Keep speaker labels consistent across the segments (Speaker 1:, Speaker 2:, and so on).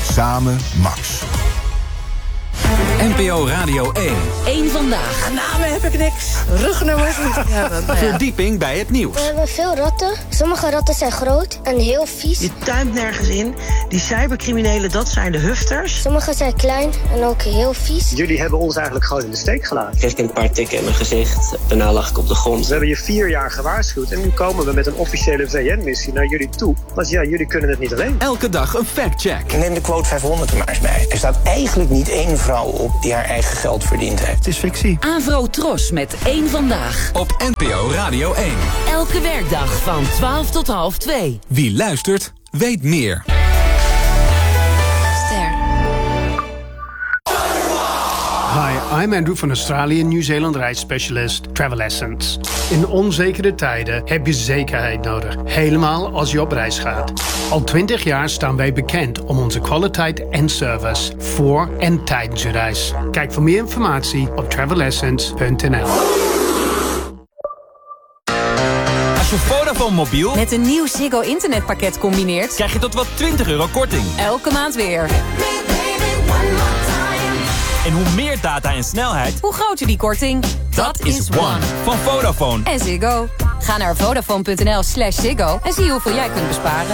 Speaker 1: Samen Max.
Speaker 2: NPO Radio 1.
Speaker 3: Eén vandaag.
Speaker 4: Namen heb ik niks. Rugnummers.
Speaker 2: Verdieping bij het nieuws.
Speaker 5: We hebben veel ratten. Sommige ratten zijn groot en heel vies.
Speaker 4: Je tuimt nergens in. Die cybercriminelen, dat zijn de hufters.
Speaker 5: Sommige zijn klein en ook heel vies.
Speaker 6: Jullie hebben ons eigenlijk gewoon in de steek gelaten.
Speaker 7: Kreeg ik een paar tikken in mijn gezicht. Daarna lag ik op de grond.
Speaker 6: We hebben je 4 jaar gewaarschuwd. En nu komen we met een officiële VN-missie naar jullie toe. Want ja, jullie kunnen het niet alleen.
Speaker 2: Elke dag een factcheck.
Speaker 8: Neem de quote 500 er maar eens bij. Er staat eigenlijk niet één vrouw op die haar eigen geld verdiend heeft.
Speaker 6: Het is fictie.
Speaker 3: Avro Tros met Eén vandaag.
Speaker 2: Op NPO Radio 1.
Speaker 3: Elke werkdag van 12 tot half 2.
Speaker 2: Wie luistert, weet meer.
Speaker 9: Hi, I'm Andrew van Australië, Nieuw-Zeeland reisspecialist Travel Essence. In onzekere tijden heb je zekerheid nodig, helemaal als je op reis gaat. Al 20 jaar staan wij bekend om onze kwaliteit en service voor en tijdens je reis. Kijk voor meer informatie op travelessence.nl.
Speaker 10: Als je Vodafone mobiel
Speaker 11: met een nieuw Ziggo internetpakket combineert,
Speaker 10: krijg je tot wel €20 korting.
Speaker 11: Elke maand weer.
Speaker 10: En hoe meer data en snelheid,
Speaker 11: hoe groter die korting.
Speaker 10: Dat is One van Vodafone.
Speaker 11: En Ziggo. Ga naar vodafone.nl/Ziggo en zie hoeveel jij kunt besparen.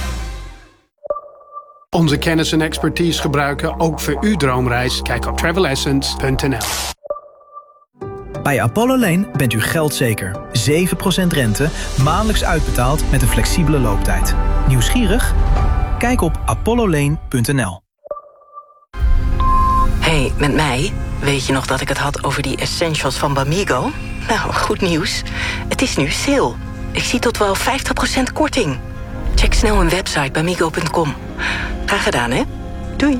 Speaker 9: Onze kennis en expertise gebruiken ook voor uw droomreis. Kijk op travelessence.nl.
Speaker 12: Bij Apollo Lane bent u geldzeker. 7% rente, maandelijks uitbetaald met een flexibele looptijd. Nieuwsgierig? Kijk op apollolane.nl.
Speaker 13: Hey, met mij? Weet je nog dat ik het had over die essentials van Bamigo? Nou, goed nieuws. Het is nu sale. Ik zie tot wel 50% korting. Check snel hun website bamigo.com. Graag gedaan, hè? Doei.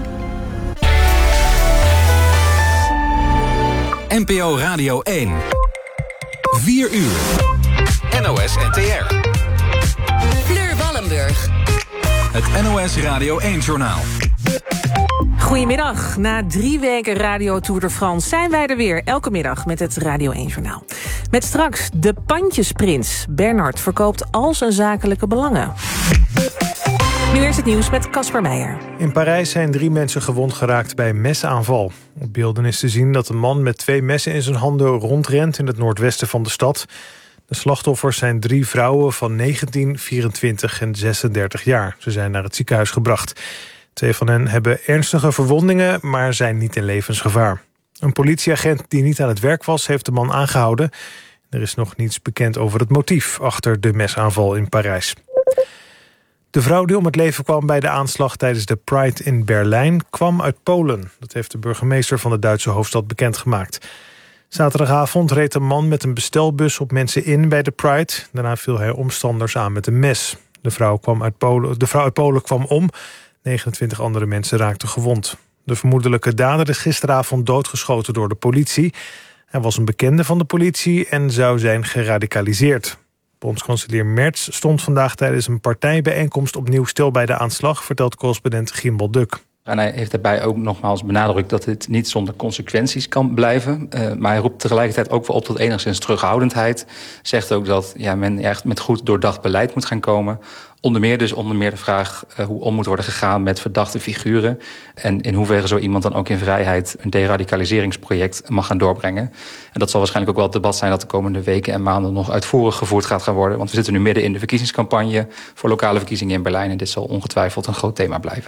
Speaker 2: NPO Radio 1. 4 uur. NOS NTR.
Speaker 3: Fleur Wallenburg.
Speaker 2: Het NOS Radio 1-journaal.
Speaker 4: Goedemiddag. Na 3 weken Radio Tour de France zijn wij er weer. Elke middag met het Radio 1-journaal. Met straks de pandjesprins. Bernhard verkoopt al zijn zakelijke belangen. Nu eerst het nieuws met Casper Meijer.
Speaker 14: In Parijs zijn 3 mensen gewond geraakt bij een mesaanval. Op beelden is te zien dat een man met 2 messen in zijn handen rondrent in het noordwesten van de stad. De slachtoffers zijn 3 vrouwen van 19, 24 en 36 jaar. Ze zijn naar het ziekenhuis gebracht. 2 van hen hebben ernstige verwondingen, maar zijn niet in levensgevaar. Een politieagent die niet aan het werk was, heeft de man aangehouden. Er is nog niets bekend over het motief achter de mesaanval in Parijs. De vrouw die om het leven kwam bij de aanslag tijdens de Pride in Berlijn kwam uit Polen. Dat heeft de burgemeester van de Duitse hoofdstad bekendgemaakt. Zaterdagavond reed een man met een bestelbus op mensen in bij de Pride. Daarna viel hij omstanders aan met een mes. De vrouw uit Polen kwam om. 29 andere mensen raakten gewond. De vermoedelijke dader is gisteravond doodgeschoten door de politie. Hij was een bekende van de politie en zou zijn geradicaliseerd. Bondskanselier Merz stond vandaag tijdens een partijbijeenkomst opnieuw stil bij de aanslag, vertelt correspondent Gimbal Duk.
Speaker 15: En hij heeft daarbij ook nogmaals benadrukt dat dit niet zonder consequenties kan blijven. Maar hij roept tegelijkertijd ook wel op tot enigszins terughoudendheid. Zegt ook dat men echt met goed doordacht beleid moet gaan komen. Onder meer de vraag hoe om moet worden gegaan met verdachte figuren. En in hoeverre zo iemand dan ook in vrijheid een deradicaliseringsproject mag gaan doorbrengen. En dat zal waarschijnlijk ook wel het debat zijn dat de komende weken en maanden nog uitvoerig gevoerd gaat gaan worden. Want we zitten nu midden in de verkiezingscampagne voor lokale verkiezingen in Berlijn. En dit zal ongetwijfeld een groot thema blijven.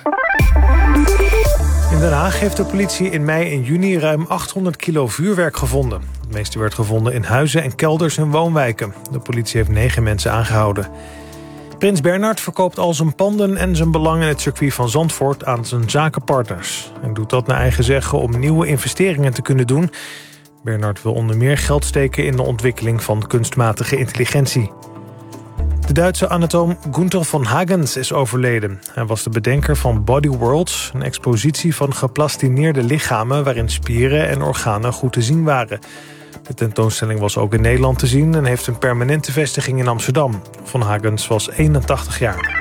Speaker 14: In Den Haag heeft de politie in mei en juni ruim 800 kilo vuurwerk gevonden. Het meeste werd gevonden in huizen en kelders en woonwijken. De politie heeft 9 mensen aangehouden. Prins Bernhard verkoopt al zijn panden en zijn belang in het circuit van Zandvoort aan zijn zakenpartners. Hij doet dat naar eigen zeggen om nieuwe investeringen te kunnen doen. Bernhard wil onder meer geld steken in de ontwikkeling van kunstmatige intelligentie. De Duitse anatoom Gunther von Hagens is overleden. Hij was de bedenker van Body Worlds, een expositie van geplastineerde lichamen waarin spieren en organen goed te zien waren. De tentoonstelling was ook in Nederland te zien en heeft een permanente vestiging in Amsterdam. Von Hagens was 81 jaar.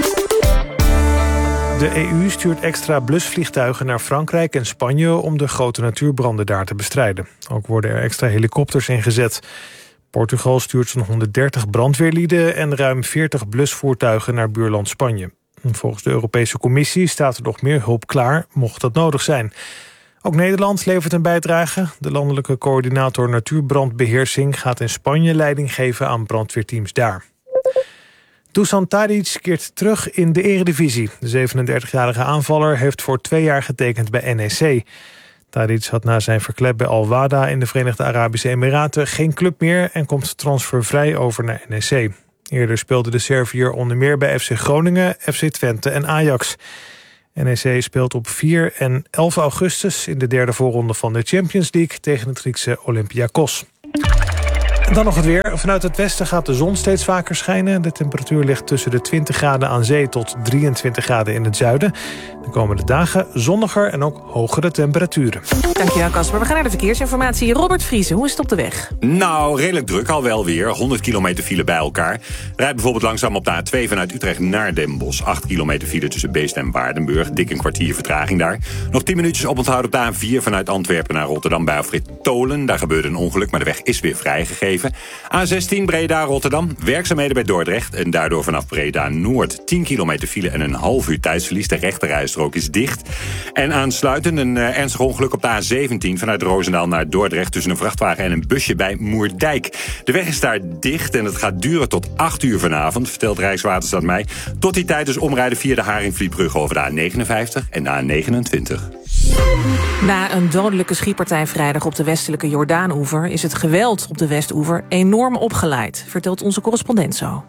Speaker 14: De EU stuurt extra blusvliegtuigen naar Frankrijk en Spanje om de grote natuurbranden daar te bestrijden. Ook worden er extra helikopters ingezet. Portugal stuurt zo'n 130 brandweerlieden en ruim 40 blusvoertuigen naar buurland Spanje. Volgens de Europese Commissie staat er nog meer hulp klaar, mocht dat nodig zijn. Ook Nederland levert een bijdrage. De landelijke coördinator natuurbrandbeheersing gaat in Spanje leiding geven aan brandweerteams daar. Dusan Tadic keert terug in de Eredivisie. De 37-jarige aanvaller heeft voor 2 jaar getekend bij NEC. Tadic had na zijn verklep bij Al Wahda in de Verenigde Arabische Emiraten geen club meer en komt transfervrij over naar NEC. Eerder speelde de Serviër onder meer bij FC Groningen, FC Twente en Ajax. NEC speelt op 4 en 11 augustus in de 3e voorronde van de Champions League tegen het Griekse Olympiakos. En dan nog het weer. Vanuit het westen gaat de zon steeds vaker schijnen. De temperatuur ligt tussen de 20 graden aan zee tot 23 graden in het zuiden. De komende dagen zonniger en ook hogere temperaturen.
Speaker 4: Dankjewel, Casper. We gaan naar de verkeersinformatie. Robert Vriesen, hoe is het op de weg?
Speaker 1: Nou, redelijk druk al wel weer. 100 kilometer file bij elkaar. Rijdt bijvoorbeeld langzaam op de A2 vanuit Utrecht naar Den Bosch. 8 kilometer file tussen Beest en Waardenburg. Dik een kwartier vertraging daar. Nog 10 minuutjes oponthoud op de A4 vanuit Antwerpen naar Rotterdam bij Afrit Tolen. Daar gebeurde een ongeluk, maar de weg is weer vrijgegeven. A16 Breda-Rotterdam, werkzaamheden bij Dordrecht en daardoor vanaf Breda-Noord 10 kilometer file en een half uur tijdsverlies. De rechterrijstrook is dicht. En aansluitend een ernstig ongeluk op de A17 vanuit Roosendaal naar Dordrecht tussen een vrachtwagen en een busje bij Moerdijk. De weg is daar dicht en het gaat duren tot 8 uur vanavond, vertelt Rijkswaterstaat mij. Tot die tijd dus omrijden via de Haringvlietbrug over de A59 en de A29.
Speaker 4: Na een dodelijke schietpartij vrijdag op de westelijke Jordaanoever is het geweld op de Westoever enorm opgeleid, vertelt onze correspondent zo.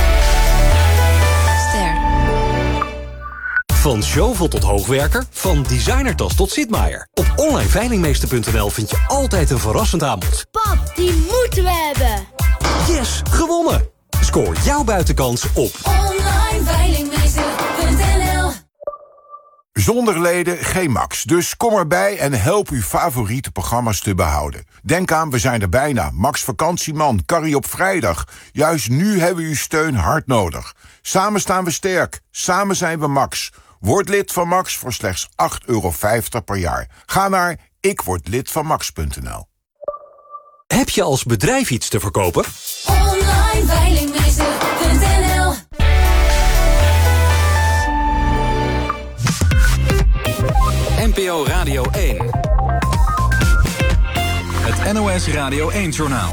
Speaker 16: Van shovel tot hoogwerker, van designertas tot Sitmaier. Op onlineveilingmeester.nl vind je altijd een verrassend aanbod.
Speaker 17: Pap, die moeten we hebben.
Speaker 16: Yes, gewonnen! Scoor jouw buitenkans op
Speaker 17: onlineveilingmeester.nl.
Speaker 18: Zonder leden geen Max, dus kom erbij en help uw favoriete programma's te behouden. Denk aan, we zijn er bijna. Max Vakantieman, Carrie op vrijdag. Juist nu hebben we uw steun hard nodig. Samen staan we sterk, samen zijn we Max. Word lid van Max voor slechts €8,50 per jaar. Ga naar ikwordlidvanmax.nl.
Speaker 16: Heb je als bedrijf iets te verkopen?
Speaker 17: onlineveilingmeester.nl.
Speaker 2: NPO Radio 1. Het NOS Radio 1-journaal.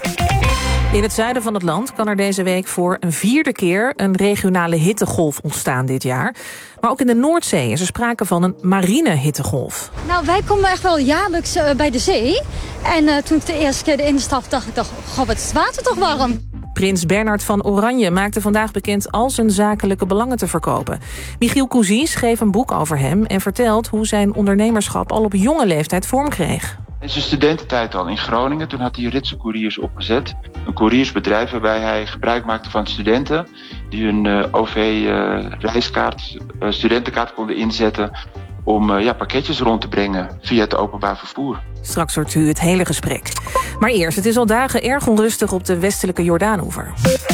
Speaker 4: In het zuiden van het land kan er deze week voor een 4e keer een regionale hittegolf ontstaan dit jaar. Maar ook in de Noordzee is er sprake van een marine hittegolf.
Speaker 19: Nou, wij komen echt wel jaarlijks bij de zee. En toen ik de eerste keer erin stapte, dacht ik toch, god, wat is het water toch warm.
Speaker 4: Prins Bernhard van Oranje maakte vandaag bekend al zijn zakelijke belangen te verkopen. Michiel Cousy schreef een boek over hem en vertelt hoe zijn ondernemerschap al op jonge leeftijd vorm kreeg.
Speaker 20: In zijn studententijd al in Groningen, toen had hij Ritse Couriers opgezet. Een couriersbedrijf waarbij hij gebruik maakte van studenten die hun OV-reiskaart, studentenkaart konden inzetten om pakketjes rond te brengen via het openbaar vervoer.
Speaker 4: Straks hoort u het hele gesprek. Maar eerst, het is al dagen erg onrustig op de westelijke Jordaanoever.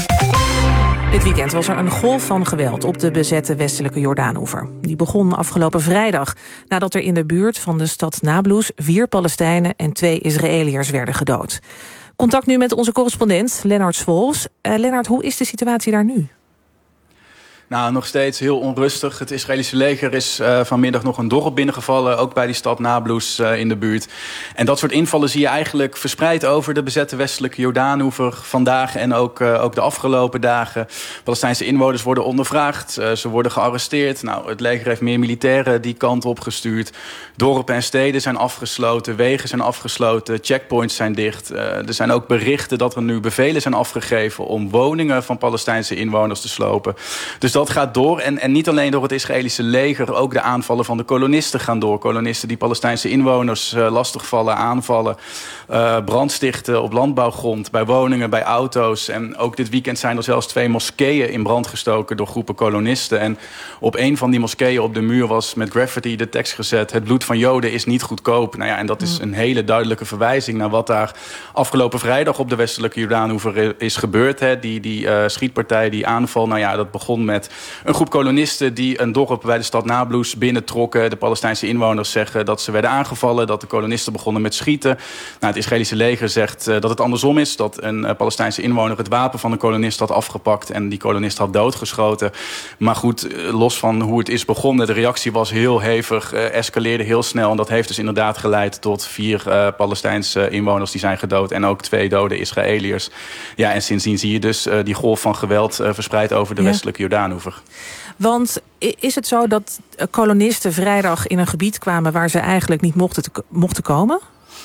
Speaker 4: Dit weekend was er een golf van geweld op de bezette westelijke Jordaanoever. Die begon afgelopen vrijdag nadat er in de buurt van de stad Nablus 4 Palestijnen en 2 Israëliërs werden gedood. Contact nu met onze correspondent Lennart Swols. Lennart, hoe is de situatie daar nu?
Speaker 21: Nou, nog steeds heel onrustig. Het Israëlische leger is vanmiddag nog een dorp binnengevallen, ook bij die stad Nablus in de buurt. En dat soort invallen zie je eigenlijk verspreid over de bezette westelijke Jordaanoever vandaag en ook de afgelopen dagen. Palestijnse inwoners worden ondervraagd, ze worden gearresteerd. Nou, het leger heeft meer militairen die kant op gestuurd. Dorpen en steden zijn afgesloten, wegen zijn afgesloten, checkpoints zijn dicht. Er zijn ook berichten dat er nu bevelen zijn afgegeven om woningen van Palestijnse inwoners te slopen. Dus dat gaat door. En niet alleen door het Israëlische leger, ook de aanvallen van de kolonisten gaan door. Kolonisten die Palestijnse inwoners lastigvallen, aanvallen, brand stichten op landbouwgrond, bij woningen, bij auto's. En ook dit weekend zijn er zelfs 2 moskeeën in brand gestoken door groepen kolonisten. En op een van die moskeeën op de muur was met graffiti de tekst gezet: het bloed van Joden is niet goedkoop. Nou ja, en dat is een hele duidelijke verwijzing naar wat daar afgelopen vrijdag op de westelijke Jordaanoever is gebeurd. Hè. Die schietpartij, die aanval, nou ja, dat begon met met een groep kolonisten die een dorp bij de stad Nablus binnentrokken. De Palestijnse inwoners zeggen dat ze werden aangevallen, dat de kolonisten begonnen met schieten. Nou, het Israëlische leger zegt dat het andersom is, dat een Palestijnse inwoner het wapen van een kolonist had afgepakt en die kolonist had doodgeschoten. Maar goed, los van hoe het is begonnen, de reactie was heel hevig, escaleerde heel snel. En dat heeft dus inderdaad geleid tot 4 Palestijnse inwoners die zijn gedood en ook 2 dode Israëliërs. Ja, en sindsdien zie je dus die golf van geweld verspreid over de westelijke Jordaanoever.
Speaker 4: Want is het zo dat kolonisten vrijdag in een gebied kwamen waar ze eigenlijk niet mochten komen?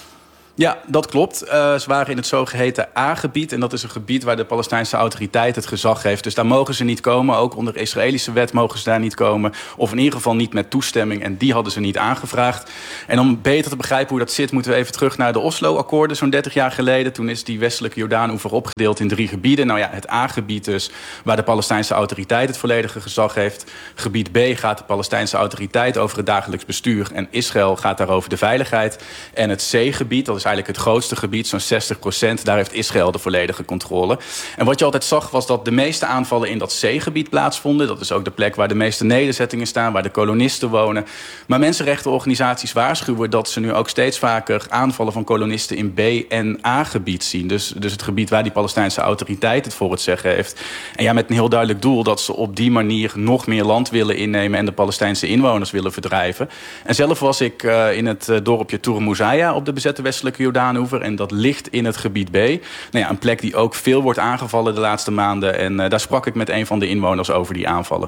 Speaker 21: Ja, dat klopt. Ze waren in het zogeheten A-gebied. En dat is een gebied waar de Palestijnse autoriteit het gezag heeft. Dus daar mogen ze niet komen. Ook onder Israëlische wet mogen ze daar niet komen. Of in ieder geval niet met toestemming. En die hadden ze niet aangevraagd. En om beter te begrijpen hoe dat zit, moeten we even terug naar de Oslo-akkoorden zo'n 30 jaar geleden. Toen is die westelijke Jordaanoever opgedeeld in 3 gebieden. Nou ja, het A-gebied dus, waar de Palestijnse autoriteit het volledige gezag heeft. Gebied B gaat de Palestijnse autoriteit over het dagelijks bestuur. En Israël gaat daarover de veiligheid. En het C-gebied, dat is eigenlijk het grootste gebied, zo'n 60%, daar heeft Israël de volledige controle. En wat je altijd zag was dat de meeste aanvallen in dat C-gebied plaatsvonden. Dat is ook de plek waar de meeste nederzettingen staan, waar de kolonisten wonen. Maar mensenrechtenorganisaties waarschuwen dat ze nu ook steeds vaker aanvallen van kolonisten in B- en A-gebied zien. Dus het gebied waar die Palestijnse autoriteit het voor het zeggen heeft. En ja, met een heel duidelijk doel dat ze op die manier nog meer land willen innemen en de Palestijnse inwoners willen verdrijven. En zelf was ik in het dorpje Turmuzaya op de bezette westelijke Jordaanoever. En dat ligt in het gebied B. Nou ja, een plek die ook veel wordt aangevallen de laatste maanden. En daar sprak ik met een van de inwoners over die aanvallen.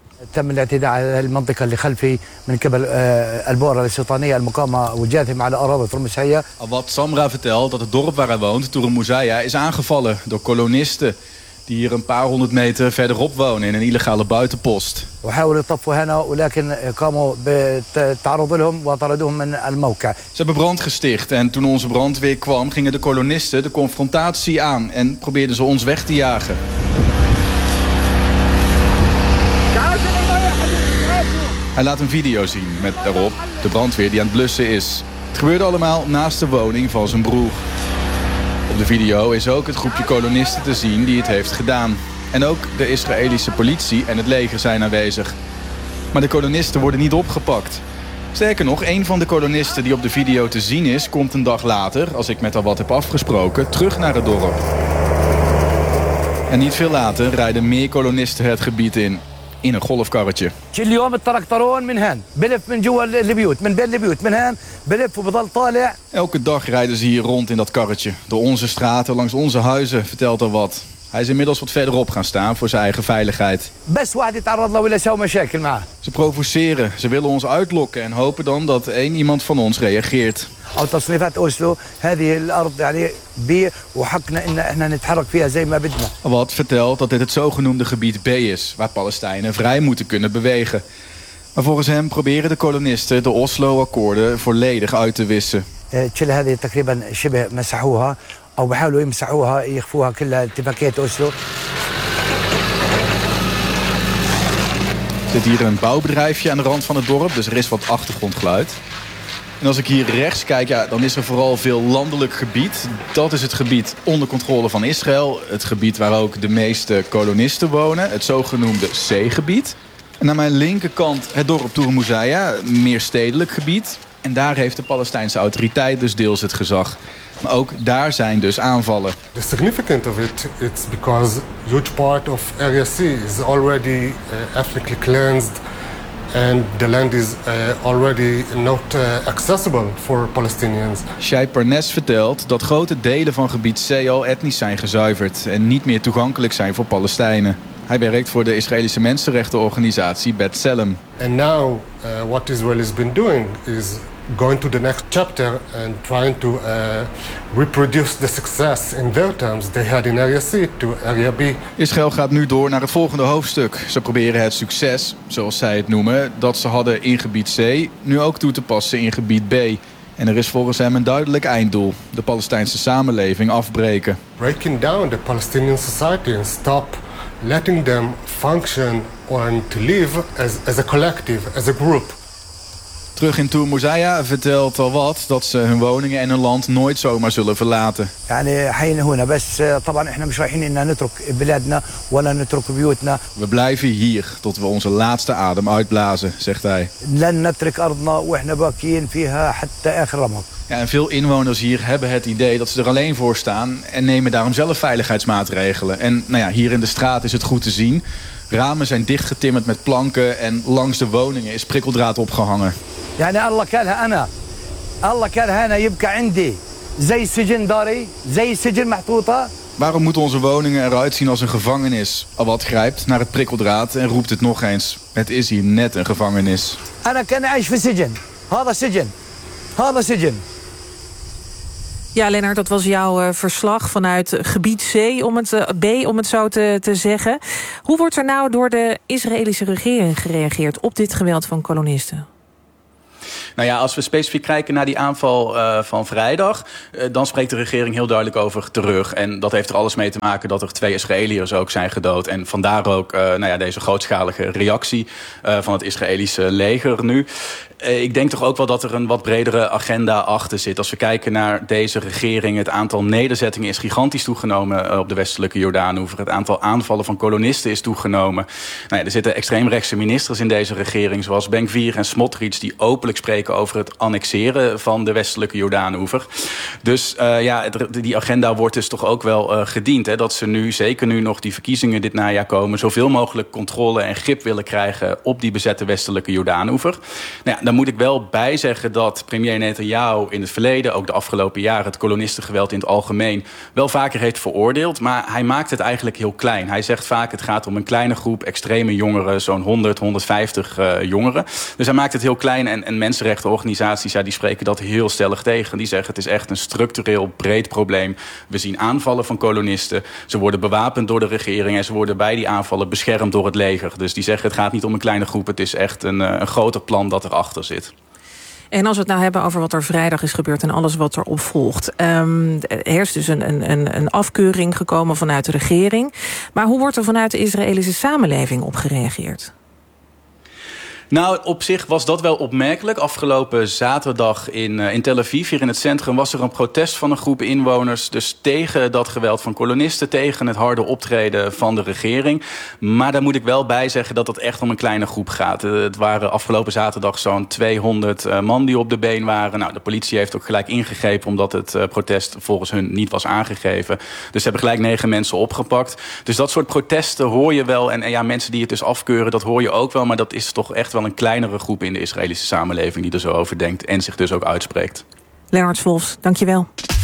Speaker 5: تم الاعتداء على المنطقة اللي خلفي من قبل البؤرة الاستيطانية المقامة وجاتهم على أراضي ترمسية.
Speaker 22: Awad Samra vertelt dat het dorp waar hij woont, Turmuzaya, is aangevallen door kolonisten die hier een paar 100 meter verderop wonen in een illegale buitenpost.
Speaker 5: وحاولوا يطفوا هنا ولكن قاموا بالتعرض لهم وطردوهم من الموقع.
Speaker 22: Ze hebben brand gesticht en toen onze brandweer kwam, gingen de kolonisten de confrontatie aan en probeerden ze ons weg te jagen. Hij laat een video zien met daarop de brandweer die aan het blussen is. Het gebeurde allemaal naast de woning van zijn broer. Op de video is ook het groepje kolonisten te zien die het heeft gedaan. En ook de Israëlische politie en het leger zijn aanwezig. Maar de kolonisten worden niet opgepakt. Sterker nog, een van de kolonisten die op de video te zien is, komt een dag later, als ik met Awad heb afgesproken, terug naar het dorp. En niet veel later rijden meer kolonisten het gebied in een golfkarretje. Elke dag rijden ze hier rond in dat karretje. Door onze straten, langs onze huizen, vertelt Awad. Hij is inmiddels wat verderop gaan staan voor zijn eigen veiligheid. Ze provoceren, ze willen ons uitlokken en hopen dan dat één iemand van ons reageert. Awad vertelt dat dit het zogenoemde gebied B is, waar Palestijnen vrij moeten kunnen bewegen. Maar volgens hem proberen de kolonisten de Oslo-akkoorden volledig uit te wissen. Er zit hier een bouwbedrijfje aan de rand van het dorp, dus er is wat achtergrondgeluid. En als ik hier rechts kijk, ja, dan is er vooral veel landelijk gebied. Dat is het gebied onder controle van Israël. Het gebied waar ook de meeste kolonisten wonen, het zogenoemde C-gebied. En aan mijn linkerkant het dorp Turmuzaya, meer stedelijk gebied. En daar heeft de Palestijnse autoriteit dus deels het gezag. Maar ook daar zijn dus aanvallen.
Speaker 23: The significance of it is because huge part of Area C is already ethnically cleansed and the land is already not accessible for Palestinians.
Speaker 22: Shai Parnes vertelt dat grote delen van gebied C al etnisch zijn gezuiverd en niet meer toegankelijk zijn voor Palestijnen. Hij werkt voor de Israëlische mensenrechtenorganisatie B'Tselem.
Speaker 23: And now what Israel has been doing is going to the next chapter and trying to reproduce the success in their terms they had in Area C to Area B.
Speaker 22: Israël gaat nu door naar het volgende hoofdstuk. Ze proberen het succes, zoals zij het noemen, dat ze hadden in gebied C, nu ook toe te passen in gebied B. En er is volgens hem een duidelijk einddoel: de Palestijnse samenleving afbreken.
Speaker 23: Breaking down the Palestinian society and stop letting them function and to live as a collective, as a group.
Speaker 22: Terug in Tourmouzaya vertelt al wat dat ze hun woningen en hun land nooit zomaar zullen verlaten. We blijven hier tot we onze laatste adem uitblazen, zegt hij. Ja, en veel inwoners hier hebben het idee dat ze er alleen voor staan en nemen daarom zelf veiligheidsmaatregelen. En hier in de straat is het goed te zien. Ramen zijn dichtgetimmerd met planken en langs de woningen is prikkeldraad opgehangen. Waarom moeten onze woningen eruit zien als een gevangenis? Awad grijpt naar het prikkeldraad en roept het nog eens. Het is hier net een gevangenis.
Speaker 4: Ja, Lennart, dat was jouw verslag vanuit gebied C, om het zo te zeggen. Hoe wordt er nou door de Israëlische regering gereageerd op dit geweld van kolonisten?
Speaker 21: Nou ja, als we specifiek kijken naar die aanval van vrijdag, dan spreekt de regering heel duidelijk over terug. En dat heeft er alles mee te maken dat er 2 Israëliërs ook zijn gedood. En vandaar ook deze grootschalige reactie van het Israëlische leger nu. Ik denk toch ook wel dat er een wat bredere agenda achter zit. Als we kijken naar deze regering, het aantal nederzettingen is gigantisch toegenomen op de westelijke Jordaanoever. Het aantal aanvallen van kolonisten is toegenomen. Er zitten extreemrechtse ministers in deze regering, zoals Ben-Gvir en Smotrich, die openlijk spreken over het annexeren van de westelijke Jordaanoever. Dus die agenda wordt dus toch ook wel gediend. Hè, dat ze nu, zeker nu nog die verkiezingen dit najaar komen, zoveel mogelijk controle en grip willen krijgen op die bezette westelijke Jordaanoever. Dan moet ik wel bijzeggen dat premier Netanyahu in het verleden, ook de afgelopen jaren, het kolonistengeweld in het algemeen wel vaker heeft veroordeeld. Maar hij maakt het eigenlijk heel klein. Hij zegt vaak het gaat om een kleine groep extreme jongeren, zo'n 100, 150 jongeren. Dus hij maakt het heel klein en mensenrechtenorganisaties die spreken dat heel stellig tegen. Die zeggen het is echt een structureel breed probleem. We zien aanvallen van kolonisten. Ze worden bewapend door de regering en ze worden bij die aanvallen beschermd door het leger. Dus die zeggen het gaat niet om een kleine groep. Het is echt een groter plan dat erachter zit.
Speaker 4: En als we het nou hebben over wat er vrijdag is gebeurd en alles wat erop volgt. Er is dus een afkeuring gekomen vanuit de regering. Maar hoe wordt er vanuit de Israëlische samenleving op gereageerd?
Speaker 21: Nou, op zich was dat wel opmerkelijk. Afgelopen zaterdag in Tel Aviv, hier in het centrum, was er een protest van een groep inwoners. Dus tegen dat geweld van kolonisten, tegen het harde optreden van de regering. Maar daar moet ik wel bij zeggen dat het echt om een kleine groep gaat. Het waren afgelopen zaterdag zo'n 200 man die op de been waren. Nou, de politie heeft ook gelijk ingegrepen omdat het protest volgens hun niet was aangegeven. Dus ze hebben gelijk 9 mensen opgepakt. Dus dat soort protesten hoor je wel. En mensen die het dus afkeuren, dat hoor je ook wel. Maar dat is toch echt wel een kleinere groep in de Israëlische samenleving die er zo over denkt en zich dus ook uitspreekt.
Speaker 4: Lennart Swolfs, dankjewel.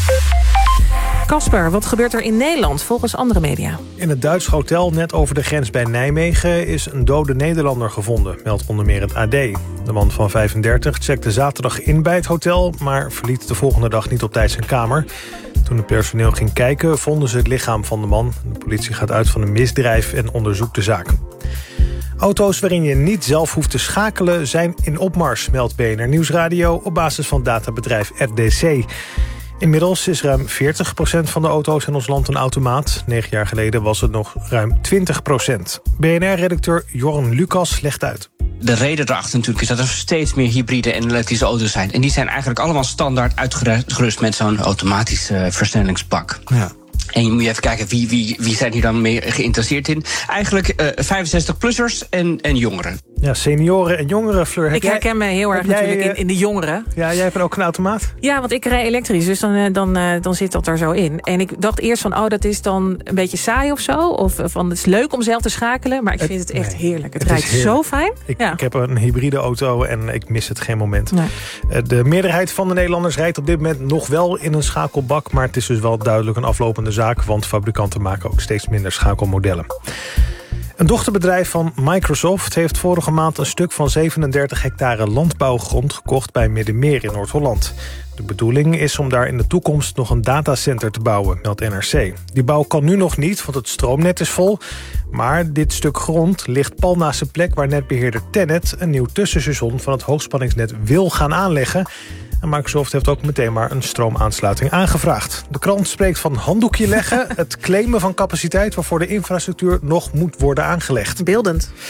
Speaker 4: Casper, wat gebeurt er in Nederland volgens andere media?
Speaker 14: In het Duits hotel net over de grens bij Nijmegen is een dode Nederlander gevonden, meldt onder meer het AD. De man van 35 checkte zaterdag in bij het hotel, maar verliet de volgende dag niet op tijd zijn kamer. Toen het personeel ging kijken, vonden ze het lichaam van de man. De politie gaat uit van een misdrijf en onderzoekt de zaak. Auto's waarin je niet zelf hoeft te schakelen zijn in opmars, meldt BNR Nieuwsradio op basis van databedrijf RDC. Inmiddels is ruim 40% van de auto's in ons land een automaat. 9 jaar geleden was het nog ruim 20%. BNR-redacteur Jorn Lucas legt uit.
Speaker 6: De reden erachter natuurlijk is dat er steeds meer hybride en elektrische auto's zijn. En die zijn eigenlijk allemaal standaard uitgerust met zo'n automatisch versnellingsbak. Ja. En je moet even kijken, wie zijn hier dan meer geïnteresseerd in? Eigenlijk 65-plussers en jongeren.
Speaker 14: Ja, senioren en jongeren, Fleur.
Speaker 4: Ik herken me heel erg natuurlijk in de jongeren.
Speaker 14: Ja, jij hebt ook een automaat?
Speaker 4: Ja, want ik rij elektrisch, dus dan zit dat er zo in. En ik dacht eerst van, dat is dan een beetje saai of zo. Of van, het is leuk om zelf te schakelen, maar ik vind het echt heerlijk. Het rijdt zo fijn.
Speaker 14: Ik heb een hybride auto en ik mis het geen moment. Nee. De meerderheid van de Nederlanders rijdt op dit moment nog wel in een schakelbak, maar het is dus wel duidelijk een aflopende zaak, want fabrikanten maken ook steeds minder schakelmodellen. Een dochterbedrijf van Microsoft heeft vorige maand een stuk van 37 hectare landbouwgrond gekocht bij Middenmeer in Noord-Holland. De bedoeling is om daar in de toekomst nog een datacenter te bouwen, meldt NRC. Die bouw kan nu nog niet, want het stroomnet is vol. Maar dit stuk grond ligt pal naast de plek waar netbeheerder TenneT een nieuw tussenstation van het hoogspanningsnet wil gaan aanleggen. En Microsoft heeft ook meteen maar een stroomaansluiting aangevraagd. De krant spreekt van handdoekje leggen, het claimen van capaciteit waarvoor de infrastructuur nog moet worden aangelegd.
Speaker 4: Beeldend.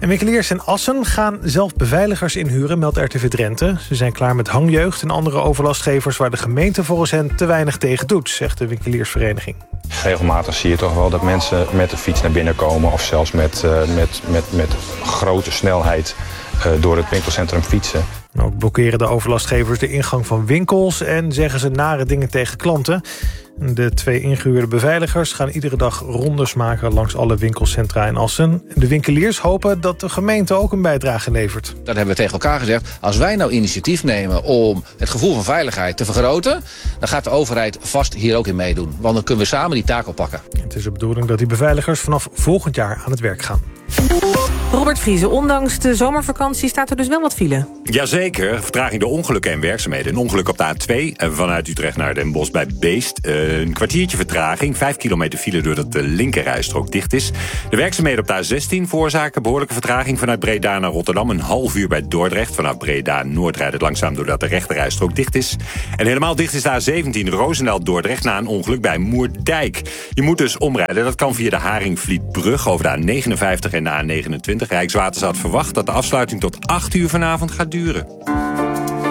Speaker 14: En winkeliers in Assen gaan zelf beveiligers inhuren, meldt RTV Drenthe. Ze zijn klaar met hangjeugd en andere overlastgevers waar de gemeente volgens hen te weinig tegen doet, zegt de winkeliersvereniging.
Speaker 7: Regelmatig zie je toch wel dat mensen met de fiets naar binnen komen of zelfs met grote snelheid door het winkelcentrum fietsen.
Speaker 14: Ook blokkeren de overlastgevers de ingang van winkels en zeggen ze nare dingen tegen klanten. De 2 ingehuurde beveiligers gaan iedere dag rondes maken langs alle winkelcentra in Assen. De winkeliers hopen dat de gemeente ook een bijdrage levert.
Speaker 8: Dat hebben we tegen elkaar gezegd. Als wij nou initiatief nemen om het gevoel van veiligheid te vergroten, dan gaat de overheid vast hier ook in meedoen. Want dan kunnen we samen die taak oppakken.
Speaker 14: Het is de bedoeling dat die beveiligers vanaf volgend jaar aan het werk gaan.
Speaker 4: Robert Vrieze, ondanks de zomervakantie staat er dus wel wat file.
Speaker 1: Jazeker, vertraging door ongelukken en werkzaamheden. Een ongeluk op de A2 vanuit Utrecht naar Den Bosch bij Beest. Een kwartiertje vertraging, 5 kilometer file doordat de linkerrijstrook dicht is. De werkzaamheden op de A16 veroorzaken behoorlijke vertraging vanuit Breda naar Rotterdam. Een half uur bij Dordrecht. Vanaf Breda Noord rijdt het langzaam doordat de rechterrijstrook dicht is. En helemaal dicht is de A17 Roosendaal-Dordrecht na een ongeluk bij Moerdijk. Je moet dus omrijden. Dat kan via de Haringvlietbrug over de A59 en de A29. Rijkswaterstaat verwacht dat de afsluiting tot 8 uur vanavond gaat duren.